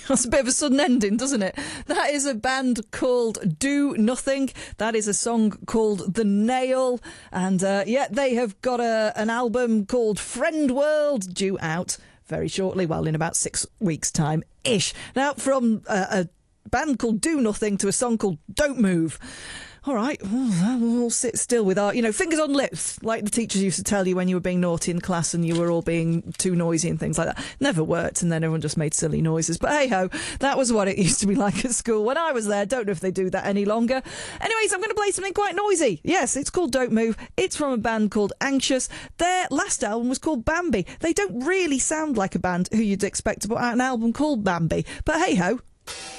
That's a bit of a sudden ending, doesn't it? That is a band called Do Nothing. That is a song called The Nail. And they have got an album called Friend World due out very shortly, well, in about 6 weeks' time-ish. Now, from a band called Do Nothing to a song called Don't Move. All right, we'll sit still with our, fingers on lips, like the teachers used to tell you when you were being naughty in class and you were all being too noisy and things like that. Never worked, and then everyone just made silly noises. But hey-ho, that was what it used to be like at school when I was there. Don't know if they do that any longer. Anyways, I'm going to play something quite noisy. Yes, it's called Don't Move. It's from a band called Anxious. Their last album was called Bambi. They don't really sound like a band who you'd expect to put out an album called Bambi. But hey-ho.